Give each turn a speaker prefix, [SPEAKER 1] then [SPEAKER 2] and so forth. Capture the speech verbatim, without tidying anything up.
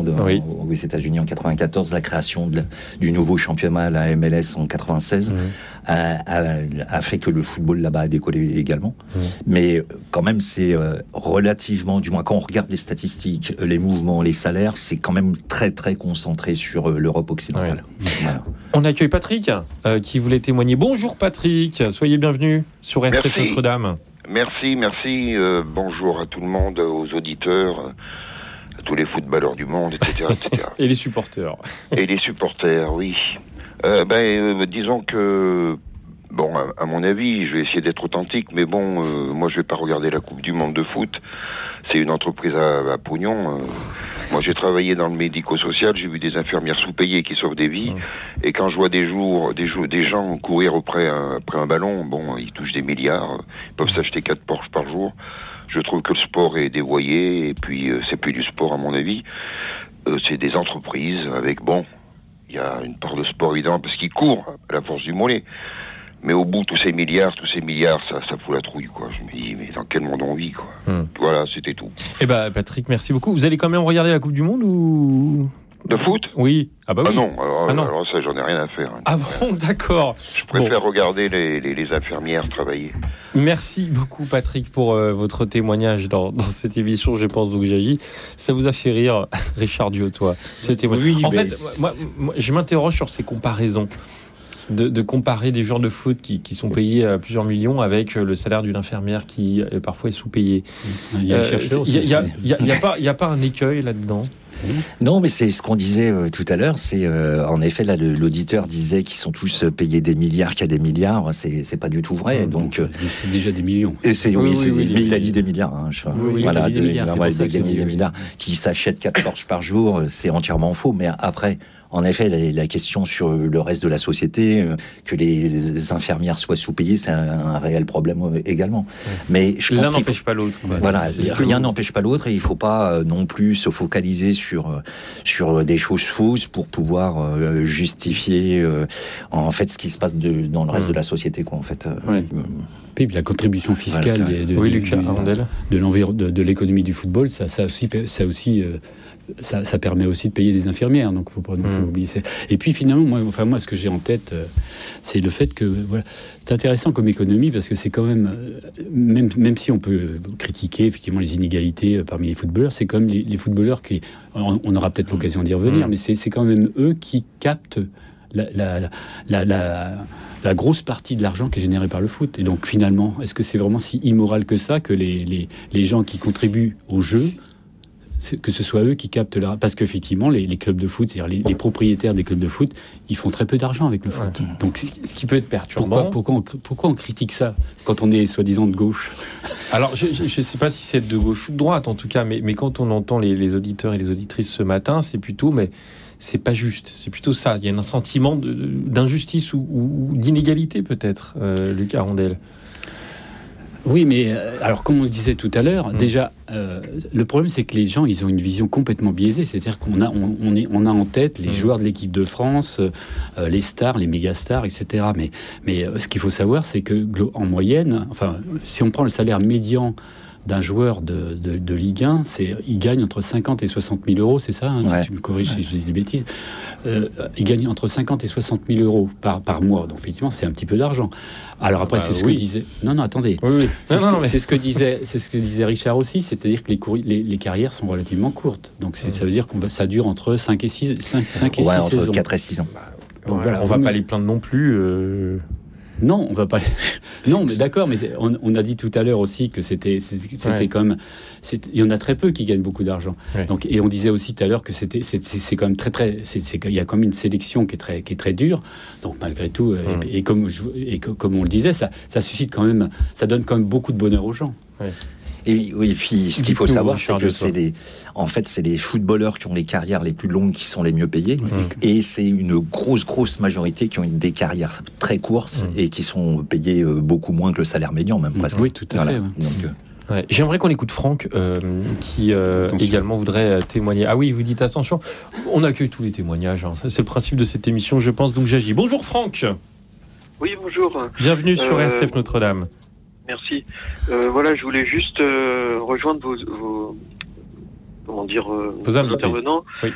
[SPEAKER 1] monde oui. aux États-Unis en quatre-vingt-quatorze, la création de la, du nouveau championnat, la M L S en quatre-vingt-seize, mmh. a, a, a fait que le football là-bas a décollé également. Mmh. Mais quand même, c'est euh, relativement, du moins quand on regarde les statistiques, les mouvements, les salaires, c'est quand même très très concentré sur euh, l'Europe occidentale.
[SPEAKER 2] Oui. Voilà. On accueille Patrick euh, qui voulait témoigner. Bonjour Patrick, soyez bienvenu sur R C F Notre-Dame.
[SPEAKER 3] Merci, merci. Euh, bonjour à tout le monde, aux auditeurs, à tous les footballeurs du monde, et cetera, et cetera.
[SPEAKER 2] Et les supporters.
[SPEAKER 3] Et les supporters, oui. Euh, ben, euh, disons que, bon, à, à mon avis, je vais essayer d'être authentique, mais bon, euh, moi, je vais pas regarder la Coupe du Monde de foot. C'est une entreprise à, à pognon. Euh, moi, j'ai travaillé dans le médico-social, j'ai vu des infirmières sous-payées qui sauvent des vies. Mmh. Et quand je vois des jours, des jours, des gens courir après un, après un ballon, bon, ils touchent des milliards, ils peuvent s'acheter quatre Porsche par jour. Je trouve que le sport est dévoyé, et puis euh, c'est plus du sport à mon avis. Euh, c'est des entreprises avec, bon, il y a une part de sport évidemment parce qu'ils courent à la force du mollet. Mais au bout, tous ces milliards, tous ces milliards, ça, ça fout la trouille, quoi. Je me dis, mais dans quel monde on vit, quoi. Hum. Voilà, c'était tout.
[SPEAKER 2] Eh ben, Patrick, merci beaucoup. Vous allez quand même regarder la Coupe du Monde ou...
[SPEAKER 3] De foot ?
[SPEAKER 2] Oui. Ah bah oui.
[SPEAKER 3] Ah non, alors,
[SPEAKER 2] ah non.
[SPEAKER 3] alors ça, j'en ai rien à faire. Hein.
[SPEAKER 2] Ah bon, d'accord.
[SPEAKER 3] Je préfère
[SPEAKER 2] bon.
[SPEAKER 3] regarder les, les, les infirmières travailler.
[SPEAKER 2] Merci beaucoup, Patrick, pour euh, votre témoignage dans, dans cette émission, je pense, donc j'agis. Ça vous a fait rire, Richard Diotois, ce témoignage. Oui, en fait, moi, moi, je m'interroge sur ces comparaisons. De, de comparer des joueurs de foot qui, qui sont payés à plusieurs millions avec le salaire d'une infirmière qui euh, parfois est sous-payée.
[SPEAKER 4] Il y a, euh,
[SPEAKER 2] il y a, il y a, il y a, il y a pas, il y a pas un écueil là-dedans.
[SPEAKER 1] Non, mais c'est ce qu'on disait euh, tout à l'heure. C'est euh, en effet là, le, l'auditeur disait qu'ils sont tous payés des milliards, qu'il y a des milliards. C'est c'est pas du tout vrai.
[SPEAKER 4] Mmh,
[SPEAKER 1] donc euh,
[SPEAKER 4] c'est déjà des millions.
[SPEAKER 1] Et c'est oui,
[SPEAKER 4] oui,
[SPEAKER 1] c'est,
[SPEAKER 4] oui,
[SPEAKER 1] mais il a dit des milliards. Hein, je,
[SPEAKER 4] oui, oui,
[SPEAKER 1] voilà,
[SPEAKER 4] il a dit des milliards.
[SPEAKER 1] Il a gagné des milliards. Qui s'achètent quatre Porsche par jour, c'est entièrement faux. Mais après. En effet, la, la question sur le reste de la société, euh, que les infirmières soient sous-payées, c'est un, un réel problème euh, également.
[SPEAKER 2] Ouais.
[SPEAKER 1] Mais je pense
[SPEAKER 2] l'un n'empêche pas l'autre.
[SPEAKER 1] Quoi. Voilà, rien n'empêche pas l'autre et il ne faut pas euh, non plus se focaliser sur euh, sur des choses fausses pour pouvoir euh, justifier euh, en fait ce qui se passe de, dans le reste mmh. de la société, quoi. En fait. Euh,
[SPEAKER 4] ouais. euh, Puis la contribution fiscale voilà, de,
[SPEAKER 2] oui,
[SPEAKER 4] de,
[SPEAKER 2] Lucas,
[SPEAKER 4] de, de, l'environ, de, de l'économie du football, ça, ça aussi, ça aussi. Euh, Ça, ça permet aussi de payer des infirmières, donc il ne faut pas non plus mmh. oublier ça. Et puis finalement, moi, enfin, moi, ce que j'ai en tête, euh, c'est le fait que voilà, c'est intéressant comme économie parce que c'est quand même, euh, même, même si on peut critiquer effectivement les inégalités euh, parmi les footballeurs, c'est quand même les, les footballeurs qui, on, on aura peut-être l'occasion d'y revenir, mmh. mais c'est, c'est quand même eux qui captent la, la, la, la, la, la grosse partie de l'argent qui est généré par le foot. Et donc finalement, est-ce que c'est vraiment si immoral que ça que les, les, les gens qui contribuent au jeu que ce soit eux qui captent leur... Parce qu'effectivement, les, les clubs de foot, c'est-à-dire les, les propriétaires des clubs de foot, ils font très peu d'argent avec le foot.
[SPEAKER 2] Ouais. Donc, ce qui peut être perturbant.
[SPEAKER 4] Pourquoi, pourquoi, on, pourquoi on critique ça quand on est soi-disant de gauche ?
[SPEAKER 2] Alors, je ne sais pas si c'est de gauche ou de droite, en tout cas, mais, mais quand on entend les, les auditeurs et les auditrices ce matin, c'est plutôt... mais c'est pas juste, c'est plutôt ça. Il y a un sentiment de, d'injustice ou, ou d'inégalité, peut-être, euh, Lucas Rondel.
[SPEAKER 4] Oui, mais euh, alors comme on le disait tout à l'heure, mmh. déjà euh, le problème c'est que les gens ils ont une vision complètement biaisée, c'est-à-dire qu'on a on, on, est, on a en tête les mmh. joueurs de l'équipe de France, euh, les stars, les méga stars, et cetera. Mais mais euh, ce qu'il faut savoir c'est que en moyenne, enfin si on prend le salaire médian d'un joueur de, de, de Ligue un, c'est, il gagne entre cinquante et soixante mille euros, c'est ça hein, ouais. Si tu me corriges ouais. si je dis des bêtises. Euh, il gagne entre cinquante et soixante mille euros par, par mois. Donc, effectivement, c'est un petit peu d'argent. Alors après, bah, c'est ce oui. que disait... Non, non, attendez.
[SPEAKER 2] Oui, oui.
[SPEAKER 4] C'est,
[SPEAKER 2] non,
[SPEAKER 4] ce
[SPEAKER 2] non,
[SPEAKER 4] que,
[SPEAKER 2] mais...
[SPEAKER 4] c'est, ce que disait, c'est ce que disait Richard aussi, c'est-à-dire que les, courri... les, les carrières sont relativement courtes. Donc, c'est, ça veut dire que ça dure entre cinq et six, cinq, cinq et
[SPEAKER 1] ouais,
[SPEAKER 4] six
[SPEAKER 1] entre
[SPEAKER 4] saisons.
[SPEAKER 1] quatre et six ans. Bah,
[SPEAKER 2] donc, ouais, voilà, on ne va pas les plaindre non plus... Euh...
[SPEAKER 4] Non, on va pas. Non, mais d'accord, mais on, on a dit tout à l'heure aussi que c'était, c'était ouais. quand même. C'était, il y en a très peu qui gagnent beaucoup d'argent. Ouais. Donc, et on disait aussi tout à l'heure que c'était, c'est, c'est, c'est quand même très, très. C'est, c'est, il y a quand même une sélection qui est très, qui est très dure. Donc, malgré tout, mmh. et, et comme je, et comme on le disait, ça, ça suscite quand même, ça donne quand même beaucoup de bonheur aux gens.
[SPEAKER 2] Ouais.
[SPEAKER 1] Et oui, puis ce qu'il faut savoir, c'est que c'est les, en fait, c'est les footballeurs qui ont les carrières les plus longues qui sont les mieux payés, mmh. et c'est une grosse, grosse majorité qui ont des carrières très courtes mmh. et qui sont payés beaucoup moins que le salaire médian, même mmh. presque.
[SPEAKER 4] Oui, tout à voilà. fait. Ouais.
[SPEAKER 1] Donc, euh...
[SPEAKER 2] ouais. J'aimerais qu'on écoute Franck, euh, qui euh, également voudrait témoigner. Ah oui, vous dites attention. On accueille tous les témoignages. Hein. Ça, c'est le principe de cette émission, je pense. Donc j'agis. Bonjour Franck.
[SPEAKER 5] Oui, bonjour.
[SPEAKER 2] Bienvenue sur
[SPEAKER 5] euh...
[SPEAKER 2] R C F Notre-Dame.
[SPEAKER 5] Merci. Euh, voilà, je voulais juste euh, rejoindre vos, vos comment dire euh,
[SPEAKER 2] vos intervenants. Oui.